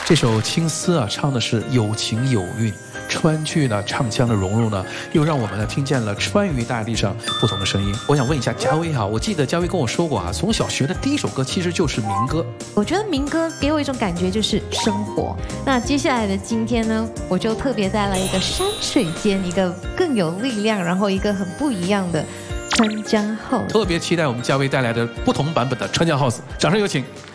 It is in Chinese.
这首《青丝》啊，唱的是有情有韵。川剧呢，唱腔的融入呢，又让我们呢听见了川渝大地上不同的声音。我想问一下嘉威哈，我记得嘉威跟我说过啊，从小学的第一首歌其实就是民歌。 我觉得民歌给我一种感觉就是生活。那接下来的今天呢，我就特别带来一个山水间，一个更有力量，然后一个很不一样的川江 House。特别期待我们嘉威带来的不同版本的川江 House，掌声有请。